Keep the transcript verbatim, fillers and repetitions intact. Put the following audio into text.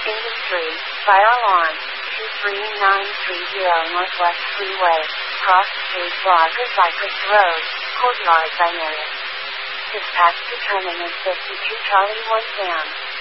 Industry, fire alarm, two three nine three zero Northwest Freeway, cross street Blogger Cypress Road, Courtyard by Marriott. Dispatch determinant fifty-two Charlie one Sam.